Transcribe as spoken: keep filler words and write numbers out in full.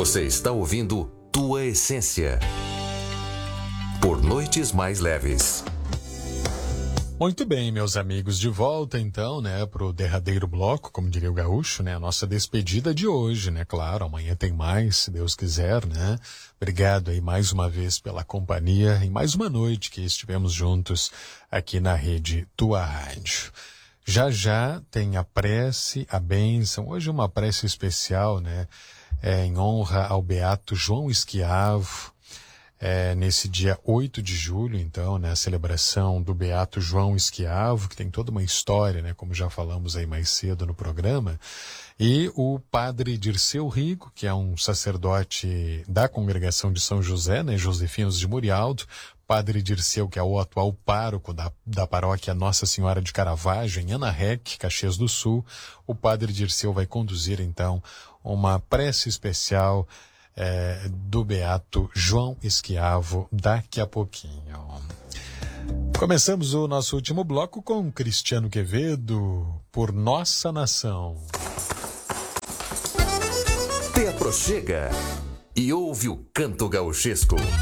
Você está ouvindo Tua Essência. Por Noites Mais Leves. Muito bem, meus amigos, de volta então, né, pro derradeiro bloco, como diria o gaúcho, né, a nossa despedida de hoje, né, claro, amanhã tem mais, se Deus quiser, né. Obrigado aí mais uma vez pela companhia e mais uma noite que estivemos juntos aqui na rede Tua Rádio. Já já tem a prece, a bênção, hoje uma prece especial, né, é, em honra ao beato João Esquiavo. É, nesse dia oito de julho, então, né, a celebração do Beato João Esquiavo, que tem toda uma história, né, como já falamos aí mais cedo no programa, e o padre Dirceu Rico, que é um sacerdote da congregação de São José, né, Josefinos de Murialdo, padre Dirceu, que é o atual pároco da, da paróquia Nossa Senhora de Caravaggio, em Anarrec, Caxias do Sul. O padre Dirceu vai conduzir, então, uma prece especial É, do Beato João Esquiavo daqui a pouquinho. Começamos o nosso último bloco com Cristiano Quevedo, Por Nossa Nação. Te aproxega e ouve o canto gauchesco.